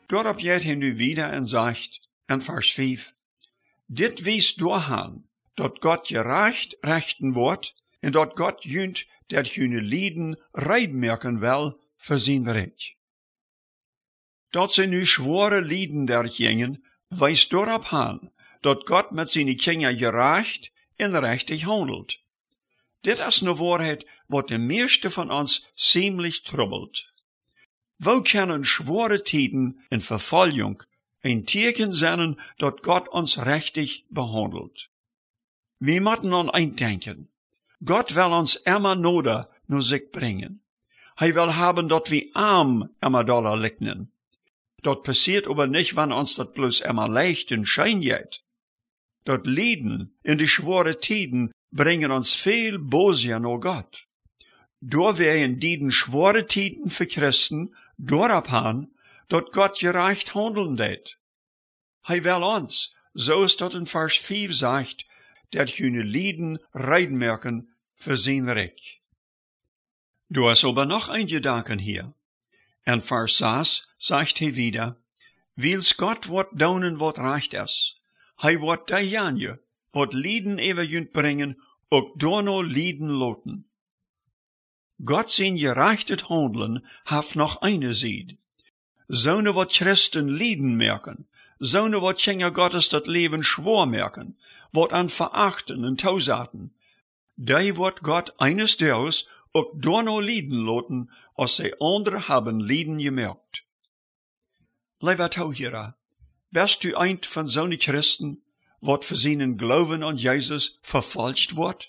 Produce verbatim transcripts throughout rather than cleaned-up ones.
Daarop jet hij nu wieder en zegt, in vers vijf, dit wies doorhaan, dat God gerecht rechten wordt, en dat God junt dat june lieden reidmerken wel voor zijn recht. Dat ze nu zware lieden der gingen, wijst daarop aan, dat God met zijn kinderen gerecht en rechtig handelt. Dit is een waarheid wat de meeste van ons ziemlich troubelt. Wo kunnen zware tijden en vervolging een teken zijn dat God ons rechtig behandelt? We moeten aan eindenken. God wil ons immer nodig naar zich brengen. Hij wil hebben dat we arm immer dollar lichten. Dat passiert aber nicht, wenn ons dat bloß immer leicht en schijn geht. Dat lijden in de zware tijden brengen ons veel bozer naar God. Door wij in die zware tijden voor Christen doorop aan, dat God gerecht handelen deed. Hij wil ons, zoals dat in vers vijf zegt, dat june lieden reidmerken voor zijn recht. Du hast aber noch ein Gedanken hier. In vers zes zegt hij wieder, wils Gott wordt doen wat recht is. Hij wordt dejanje, wat lieden even junt brengen, ook dono lieden loten. God zijn gerechtet handelen heeft nog eine Seed. Zone wat Christen lieden merken, zone wat Kinder Gottes dat Leben schwor merken, wat an verachten en tausaten. Die wordt God eines Tages ook dono lieden loten, als zij andere hebben lieden gemerkt. Lieber Tauhierer, bist du ein von zo'n Christen, wat voor zijn Glauben an Jesus verfalscht wordt?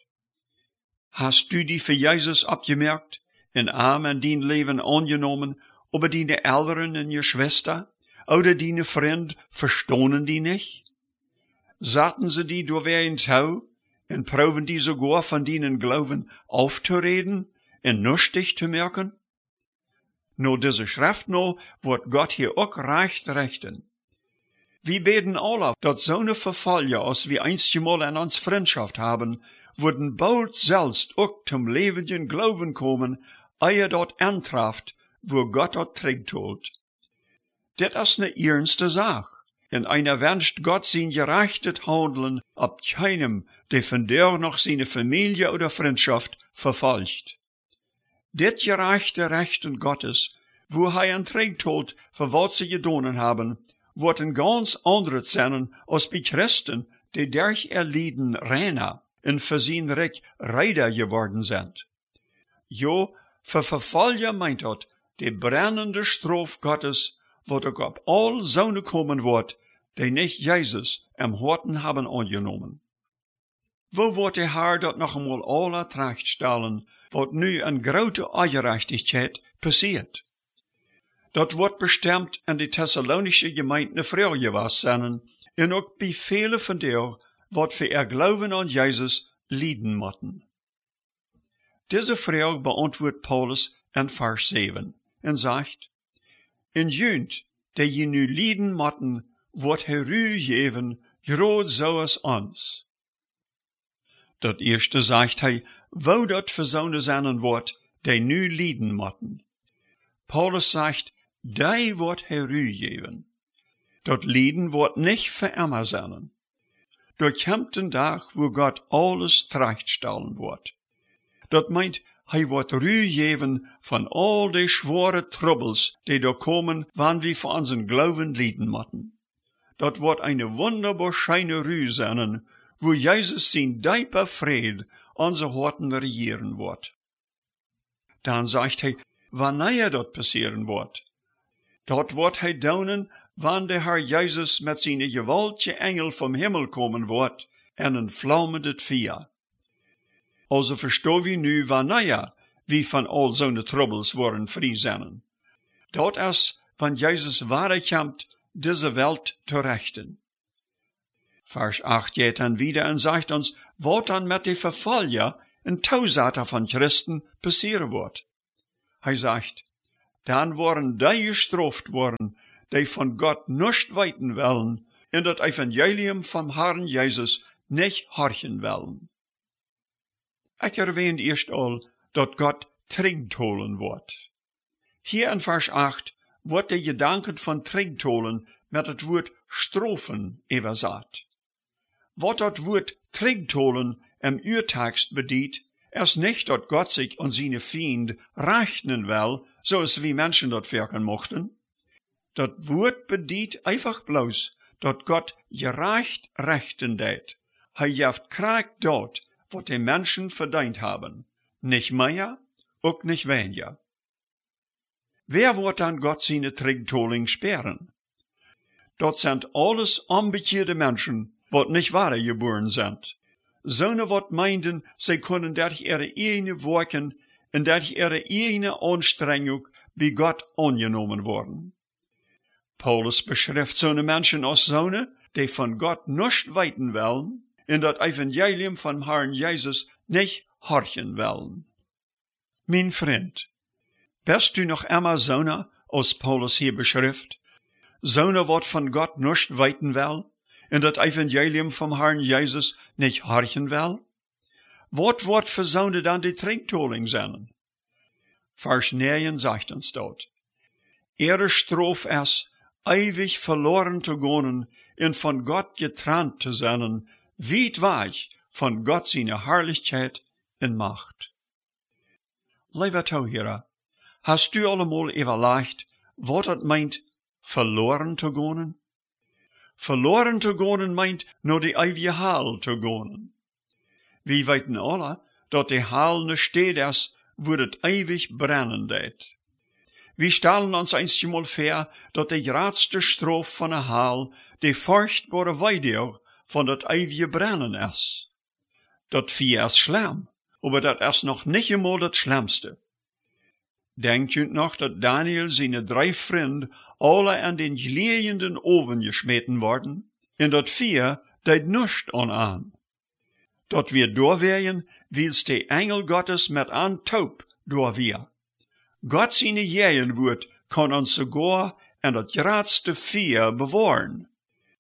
Hast du die für Jesus abgemerkt, in arm en dien Leben angenommen, aber deine Eltern en je Schwester, oder deine Freund verstonen die nicht? Zaten sie die door weer ins Hau, en proben die sogar von deinen Glauben aufzureden, en nüchtig zu merken? No diese Schrift no, wird Gott hier auch recht rechten. Wir beten alle, dat zo'n Verfallen, als wir einstmal an uns Freundschaft haben, würden bald selbst auch zum lebenden Glauben kommen, ehe dort antraft, wo Gott dort trägt holt. Das ist ne ernste Sache. En einer wünscht Gott sein gerechtes Handeln ab keinem, der von der noch seine Familie oder Freundschaft verfolgt. Det gerechte Rechten Gottes, wo er ein trägt holt, für was sie gedonen haben, wird ein ganz anderes sein, als bei Christen, die durch ihr Lieden reiner und für sein Recht Reider geworden sind. Jo, für Verfallen meint dort, die brennende Strophe Gottes, wo doch ab all Söhne kommen wird, die nicht Jesus im Horten haben angenommen. Wo wird der Herr dort noch einmal alle Tracht stellen, wat nu een grote Ungerechtigkeit passiert? Dat wird bestimmt in die Thessalonische Gemeinde früher gewesen sein, und auch bei vielen von der, wat für ihr Glauben an Jesus lieden mochten. Diese Frage beantwortet Paulus in Vers sieben und sagt, in Jünd, der je nu lieden mochten, wird herügeven, groot zoals ons. Dat eerste sagt hij, wo dat verzonnen zijn wordt, die nu lieden mochten. Paulus sagt, die wordt herügeven. Dat lieden wordt nicht für immer sein. Dort kommt ein Tag, wo Gott alles terechtstellen wird. Dat meint, hij wordt rügeven von all die schwere Troubles, die da kommen, wann wir für unseren Glauben lieden mochten. Dat wordt eine wunderbar scheine Rühe sein, wo Jesus sein dieper Fried unsere Horten regieren wird. Dann sagt er, wanneer dat passieren wird. Dat wird hij doen, wann der Herr Jesus mit seine gewaltige Engel vom Himmel kommen wird, en een flammende Feuer. Also verstehen wir nu, wanneer wie von all zo'n Troubles worden frei zijn. Dat is, wann Jesus weiterkommt, diese Welt zu rechten. Vers acht geht dann wieder und sagt uns, was dann mit den Verfallen und Tausater von Christen passieren wird. Er sagt, dann worden die gestraft worden, die von Gott nicht weiten wollen und das Evangelium vom Herrn Jesus nicht horchen wollen. Ich erwähne erst all, dass Gott trinkt holen wird. Hier in Vers acht wordt de Gedanken von Trinktolen met het woord strofen übersaat. Wat dat woord Trinktolen im Urtext bedient, ist nicht, dass Gott sich an seine Fiend rechnen will, so als wie Menschen dort wirken mochten. Das Wort bedient einfach bloß, dass Gott gerecht rechten deed. Hij heeft kracht dort, was die Menschen verdient haben. Nicht mehr, auch nicht weniger. Wer wird dann Gott seine Trinktoling sperren? Dort sind alles unbekehrte Menschen, wat nicht wahre geboren sind. Zonen wat meinten, sie können durch ihre eigene Werken und durch ihre eigene Anstrengung bei Gott angenommen worden. Paulus beschreibt so Menschen als Zonen, die von Gott nicht weiten wollen und das Evangelium von Herrn Jesus nicht horchen wollen. Mein Freund, bist du noch immer Zonen, als Paulus hier beschreibt? Zonen, wat von Gott nicht weiten will? En dat Evangelium vom Herrn Jesus nicht horchen will? Wat wordt für Zonen dann die Trinktoling zijn? Vers negen sagt uns dort. Ihre Strophe es, ewig verloren zu gehen und von Gott getrennt zu sein, weit weg von Gott seine Herrlichkeit und Macht. Lieber Zuhörer, hast du allemal überlegt, was das meint, verloren zu gehen? Verloren zu gehen meint, nur die ewige Hall zu gehen. Wir weten alle, dat die Hall ne steht ist, wo het ewig brennen deed. Wir stellen uns einmal vor, dat die grootste Strophe von der Hall die furchtbare Weide von dat ewige brennen ist. Dat vier ist schlimm, aber dat ist noch nicht einmal das Schlimmste. Denkt u noch, dat Daniel seine drei Freunde alle an den glühenden Ofen geschmeten worden? En dat vier deed nuscht an an. Dat wir doorweien, wils de Engel Gottes met an taub doorweer. Gott seine Jähenwoord kann uns sogar an dat grootste vier bewahren.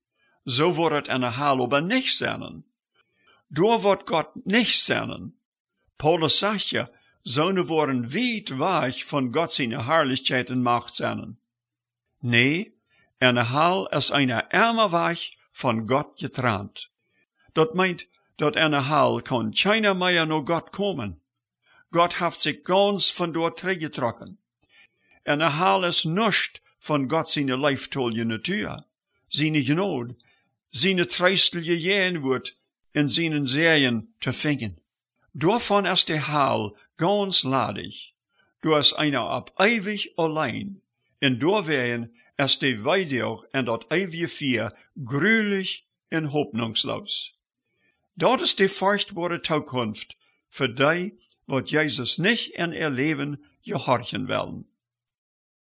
So wordt het an der Hal aber nicht sein. Door wordt Gott nicht sein. Paulus sagt ja, Zonen worden weit weg von Gott seine Herrlichkeit und Macht sein. Nee, eine Hal ist eine ärmer Weg von Gott getrennt. Dat meint, dat eine Hal kann keiner mehr nur Gott kommen. Gott hat sich ganz von dort zurückgetrokken. Eine Hal ist nicht von Gott seine leiftolle Natur, seine Gnade, seine tröstliche Jähenwoord in seinen Serien zu finden. Davon ist die Hal ganz ladig. Du hast einer ab ewig allein. En doorweien ist die Weide en dat ewige vier gruwelig en hoffnungslos. Dat ist die furchtbare Zukunft für die, wat Jesus nicht in ihr Leben gehorchen wollen.